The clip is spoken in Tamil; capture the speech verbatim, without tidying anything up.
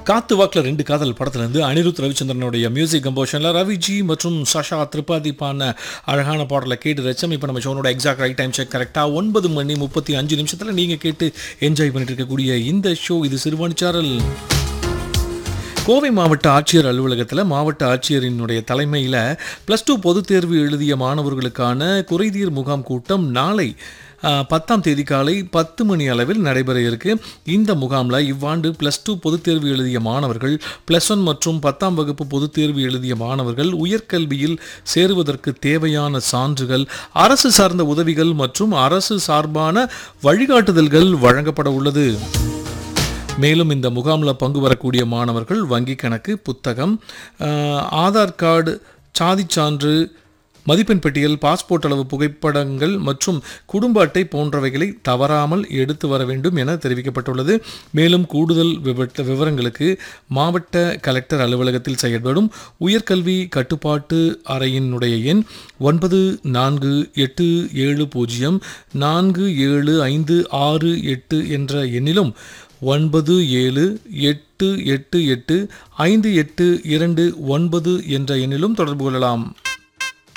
காத்து வாக்கில் ரெண்டு காதல் படத்துலேருந்து அனிருத் ரவிச்சந்திரனுடைய மியூசிக் கம்போஷனில் ரவிஜி மற்றும் சஷா திரிபாதி பாடின அழகான பாடலை கேட்டு ரச்சம். இப்போ நம்ம ஷோனோட எக்ஸாக்ட் ரைட் டைம் செக் கரெக்டாக ஒன்பது மணி முப்பத்தி அஞ்சு நிமிஷத்தில் நீங்கள் கேட்டு என்ஜாய் பண்ணிட்டு இருக்கக்கூடிய இந்த ஷோ இது சிறுவாணிச்சாரல். கோவை மாவட்ட ஆட்சியர் அலுவலகத்தில் மாவட்ட ஆட்சியரினுடைய தலைமையில் ப்ளஸ் டூ பொதுத் தேர்வு எழுதிய மாணவர்களுக்கான குறைதீர் முகாம் கூட்டம் நாளை பத்தாம் தேதி காலை பத்து மணி அளவில் நடைபெற இருக்கு. இந்த முகாமில் இவ்வாண்டு ப்ளஸ் டூ பொதுத் தேர்வு எழுதிய மாணவர்கள், ப்ளஸ் ஒன் மற்றும் பத்தாம் வகுப்பு பொதுத் தேர்வு எழுதிய மாணவர்கள் உயர்கல்வியில் சேருவதற்கு தேவையான சான்றுகள், அரசு சார்ந்த உதவிகள் மற்றும் அரசு சார்பான வழிகாட்டுதல்கள் வழங்கப்பட உள்ளது. மேலும் இந்த முகாமில் பங்கு வரக்கூடிய மாணவர்கள் வங்கி கணக்கு, புத்தகம், ஆதார் கார்டு, சாதிச் சான்று, மதிப்பெண் பட்டியல், பாஸ்போர்ட் அளவு புகைப்படங்கள் மற்றும் குடும்ப அட்டை போன்றவைகளை தவறாமல் எடுத்து வர வேண்டும் என தெரிவிக்கப்பட்டுள்ளது. மேலும் கூடுதல் விவரங்களுக்கு மாவட்ட கலெக்டர் அலுவலகத்தில் செயல்படும் உயர்கல்வி கட்டுப்பாட்டு அறையினுடைய எண் ஒன்பது நான்கு எட்டு ஏழு பூஜ்ஜியம் நான்கு ஏழு ஐந்து ஆறு எட்டு என்ற எண்ணிலும் ஒன்பது ஏழு எட்டு எட்டு எட்டு ஐந்து எட்டு இரண்டு ஒன்பது என்ற எண்ணிலும் தொடர்பு கொள்ளலாம்.